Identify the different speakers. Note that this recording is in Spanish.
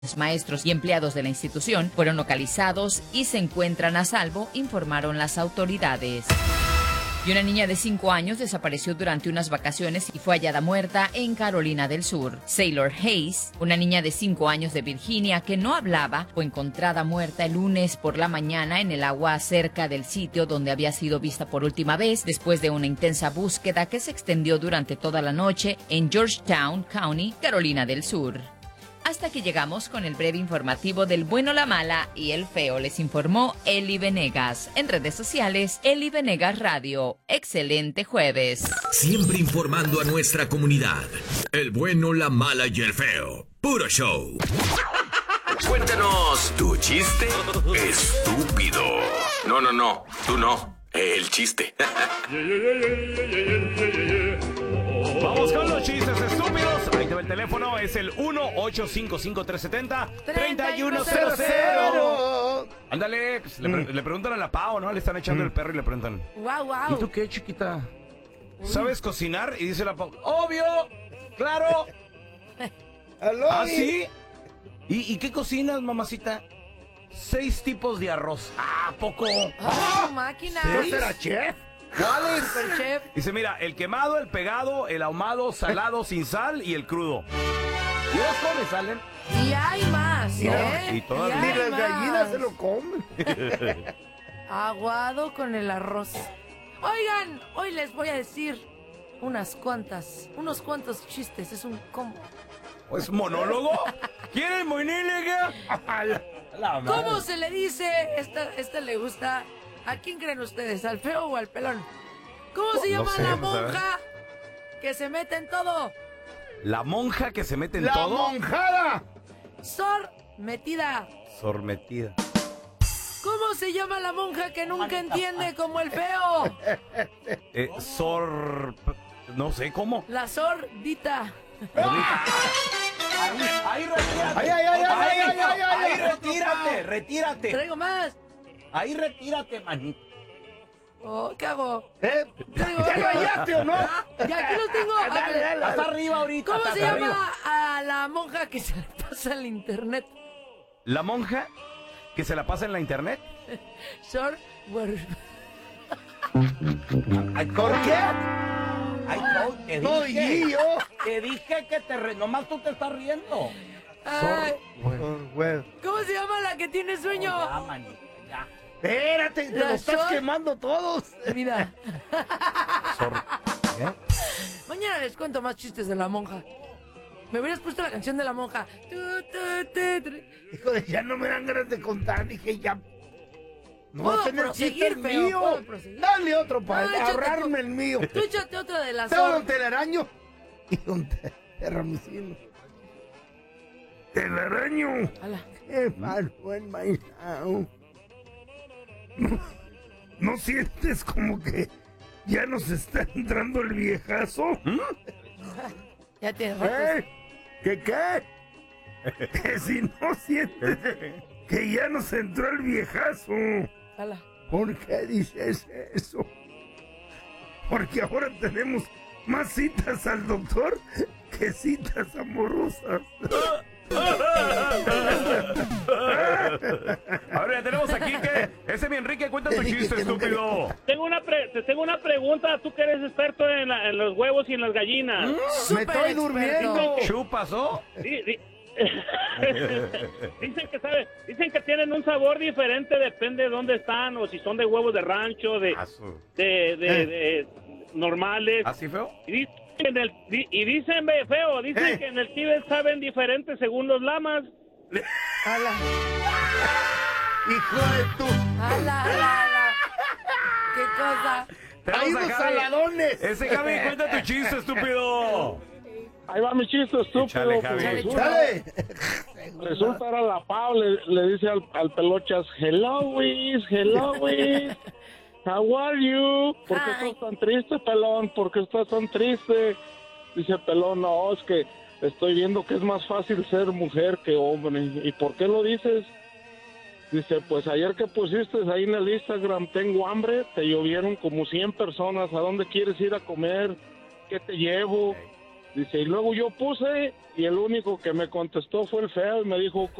Speaker 1: Los maestros y empleados de la institución fueron localizados y se encuentran a salvo, informaron las autoridades. Y una niña de 5 años desapareció durante unas vacaciones y fue hallada muerta en Carolina del Sur. Sailor Hayes, una niña de 5 años de Virginia que no hablaba, fue encontrada muerta el lunes por la mañana en el agua cerca del sitio donde había sido vista por última vez, después de una intensa búsqueda que se extendió durante toda la noche en Georgetown County, Carolina del Sur. Hasta que llegamos con el breve informativo del bueno, la mala y el feo. Les informó Eli Venegas. En redes sociales, Eli Venegas Radio. Excelente jueves.
Speaker 2: Siempre informando a nuestra comunidad. El bueno, la mala y el feo. Puro show. Cuéntanos tu chiste estúpido. No, tú no. El chiste.
Speaker 3: Vamos con los chistes estúpidos. Ahí te va el teléfono, es el 1-855-370-3100. Ándale, pues, le preguntan a la Pau, ¿no? Le están echando el perro y le preguntan:
Speaker 4: Wow.
Speaker 3: ¿y tú qué, chiquita? ¿Sabes cocinar? Y dice la Pau: obvio, claro. ¿Ah, sí? ¿Y qué cocinas, mamacita? 6 tipos de arroz. ¿A poco?
Speaker 4: Máquina.
Speaker 5: ¿No será chef?
Speaker 3: ¿Cuál es?
Speaker 4: Superchef.
Speaker 3: Dice, mira, el quemado, el pegado, el ahumado, salado sin sal y el crudo. ¿Y las cómo salen?
Speaker 4: Y hay más, ¿eh?
Speaker 3: Y todavía.
Speaker 4: Y
Speaker 5: Ni
Speaker 4: hay
Speaker 5: las gallinas
Speaker 4: más.
Speaker 5: se lo comen.
Speaker 4: Aguado con el arroz. Oigan, hoy les voy a decir unos cuantos chistes. Es un combo.
Speaker 3: ¿Es monólogo? ¿Quieren monólogo?
Speaker 4: ¿Cómo se le dice? Esta le gusta. ¿A quién creen ustedes? ¿Al feo o al pelón? ¿Cómo se llama
Speaker 3: sé,
Speaker 4: la
Speaker 3: pues, a ver.
Speaker 4: monja que se mete en todo?
Speaker 3: La monja que se mete en
Speaker 5: ¡La
Speaker 3: todo.
Speaker 5: monjada!
Speaker 4: Sor metida.
Speaker 3: Sormetida.
Speaker 4: ¿Cómo se llama la monja que nunca entiende como el feo?
Speaker 3: No sé cómo.
Speaker 4: La sordita.
Speaker 3: Ahí retírate.
Speaker 5: Ay,
Speaker 3: retírate.
Speaker 4: Traigo más.
Speaker 3: Ahí retírate, manito.
Speaker 4: Oh, ¿qué hago?
Speaker 5: ¿Ya rayaste o no?
Speaker 4: Ya aquí lo tengo. A ver,
Speaker 3: Hasta arriba ahorita.
Speaker 4: ¿cómo se
Speaker 3: hasta
Speaker 4: llama
Speaker 3: arriba.
Speaker 4: a la monja que se pasa en internet?
Speaker 3: La monja que se la pasa en la internet.
Speaker 4: Sor...
Speaker 5: ¿Por qué?
Speaker 3: Ay, no, te dije que nomás tú te estás riendo.
Speaker 4: Ay,
Speaker 5: Bueno.
Speaker 4: ¿cómo se llama la que tiene sueño?
Speaker 3: Ya, manito, ya.
Speaker 5: Espérate, te
Speaker 4: La
Speaker 5: lo estás
Speaker 4: Sor-
Speaker 5: quemando todos.
Speaker 4: Mira,
Speaker 3: ¿Qué?
Speaker 4: mañana les cuento más chistes de la monja. Me hubieras puesto la canción de la monja.
Speaker 5: Híjole, ya no me dan ganas de contar. Dije, ya. No va
Speaker 4: Puedo
Speaker 5: a tener
Speaker 4: proseguir,
Speaker 5: chiste
Speaker 4: feo,
Speaker 5: mío.
Speaker 4: puedo proseguir.
Speaker 5: Dale otro para
Speaker 4: No, échate
Speaker 5: ahorrarme
Speaker 4: tú.
Speaker 5: el mío.
Speaker 4: Tú échate otra de la
Speaker 5: Tengo un
Speaker 4: Sor.
Speaker 5: telaraño y un terramicino. ¡Telaraño!
Speaker 4: Ala.
Speaker 5: ¡Qué malo el maizao! ¿No sientes como que ya nos está entrando el viejazo?
Speaker 4: Ya tienes ratos.
Speaker 5: ¿Qué? Que si no sientes que ya nos entró el viejazo.
Speaker 4: Ala.
Speaker 5: ¿Por qué dices eso? Porque ahora tenemos más citas al doctor que citas amorosas.
Speaker 3: Ahora ya tenemos aquí que ese mi Enrique, cuenta tu chiste, estúpido.
Speaker 6: Tengo una pregunta, tú que eres experto en los huevos y en las gallinas.
Speaker 5: Me
Speaker 4: Súper
Speaker 5: estoy
Speaker 4: experto.
Speaker 5: durmiendo.
Speaker 3: ¿Chupas o?
Speaker 6: Dicen que tienen un sabor diferente, depende de dónde están, o si son de huevos de rancho, de normales.
Speaker 3: ¿Así feo?
Speaker 6: Y dicen feo, dicen que en el Tíbet saben diferente según los lamas.
Speaker 4: Ala.
Speaker 5: Hijo de tu...
Speaker 4: Ala. ¿Qué cosa?
Speaker 5: ¡Hay unos saladones!
Speaker 3: Ese Javi, cuenta tu chiste, estúpido.
Speaker 6: Ahí va mi chiste estúpido.
Speaker 3: Échale,
Speaker 6: pues,
Speaker 3: Javi.
Speaker 5: ¡Dale!
Speaker 6: resulta era la Pau, le dice al pelochas: hello Luis, how are you? ¿Por qué
Speaker 4: Hi.
Speaker 6: estás tan triste, pelón? ¿Por qué estás tan triste? Dice el pelón: no, es que estoy viendo que es más fácil ser mujer que hombre. ¿Y por qué lo dices? Dice: pues ayer que pusiste ahí en el Instagram, tengo hambre, te llovieron como 100 personas, ¿a dónde quieres ir a comer? ¿Qué te llevo? Dice, y luego yo puse y el único que me contestó fue el feo y me dijo,